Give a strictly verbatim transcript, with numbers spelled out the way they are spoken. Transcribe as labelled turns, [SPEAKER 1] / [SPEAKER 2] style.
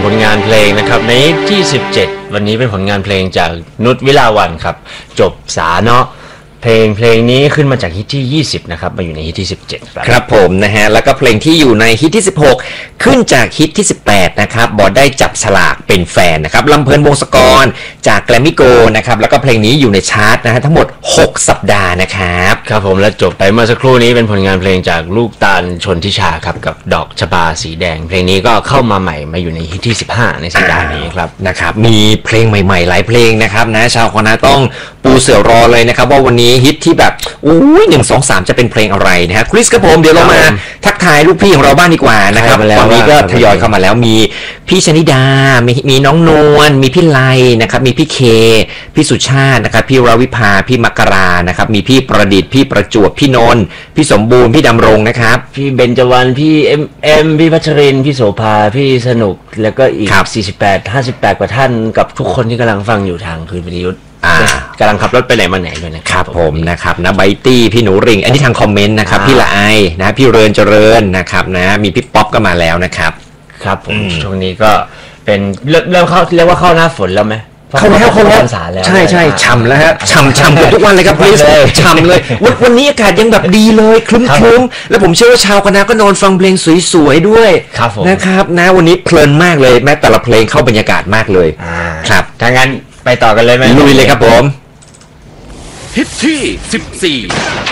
[SPEAKER 1] ผลงานเพลงนะครับในที่สิบเจ็ดวันนี้เป็นผลงานเพลงจากนุชวิลาวันครับจบสาเนาะเพลงเพลงนี้ขึ้นมาจากฮิตที่ยี่สิบนะครับมาอยู่ในฮิตที่สิบเจ็ดครับ
[SPEAKER 2] ครับผมนะฮะแล้วก็เพลงที่อยู่ในฮิตที่สิบหกขึ้นจากฮิตที่สิบแปดนะครับบอได้จับฉลากเป็นแฟนนะครับลำเพลินวงศกรจากแกรมมี่โกนะครับแล้วก็เพลงนี้อยู่ในชาร์ตนะฮะทั้งหมดหกสัปดาห์นะครับ
[SPEAKER 1] ครับผมและจบไปเมื่อสักครู่นี้เป็นผลงานเพลงจากลูกตาลชนทิชาครับกับดอกชบาสีแดงเพลงนี้ก็เข้ามาใหม่มาอยู่ในฮิตที่สิบห้าในสัปดาห์นี้ครับ
[SPEAKER 2] นะครับมีเพลงใหม่ๆหลายเพลงนะครับนะชาวคณะต้องปูเสือรอเลยนะครับว่าวันนี้ฮิตที่แบบอุ้ยหนึ่งสองสามจะเป็นเพลงอะไรนะฮะคริสกับผมเดี๋ยวเรามาทักทายลูกพี่ของเราบ้างดีกว่านะครับตอนนี้ก็ทยอยเข้ามาแล้วมีพี่ชนิดามีมีน้องนวลมีพี่ไลนะครับมีพี่เคพี่สุชาตินะครับพี่รวิภาพี่มักรานะครับมีพี่ประดิษฐ์พี่ประจวบพี่นนท์พี่สมบูรณ์พี่ดำรงนะครับ
[SPEAKER 1] พี่เบญจวรรณพี่เอ็มเอ็มพี่พัชรินพี่โสภาพี่สนุกแล้วก็อีกสี่สิบแปด ห้าสิบแปดกว่าท่านกับทุกคนที่กำลังฟังอยู่ทางคืนวิทยุกำลังขับรถไปไหนมาไหนด้วยนะครับ
[SPEAKER 2] ผมนะครับนะไบตี้พี่หนูริงอันนี้ทางคอมเมนต์นะครับพี่ละไอนะพี่เรินเจริญนะครับนะมีพี่ป๊อปก็มาแล้วนะครับ
[SPEAKER 1] ครับผมช่วงนี้ก็เป็นเริ่มเข้าเรียกว่าเข้าหน้าฝนแล้วไหม
[SPEAKER 2] เข้าแล้วเข้าแล้วใช่ใช่ฉ่ำแล้วฮะฉ่ำฉ่ำทุกวันเลยครับพี่ฉ่ำเลยวันวันนี้อากาศยังแบบดีเลยครึ้มๆแล้วผมเชื่อว่าชาวคณะก็นอนฟังเพลงสวยๆด้วยนะครับนะวันนี้เพลินมากเลยแม้แต่ละเพลงเข้าบรรยากาศมากเลยครับ
[SPEAKER 1] ถ้างั้นไปต่อกันเลยไหม
[SPEAKER 2] ลุยเลยครับผม
[SPEAKER 3] ฮิตที่สิบสี่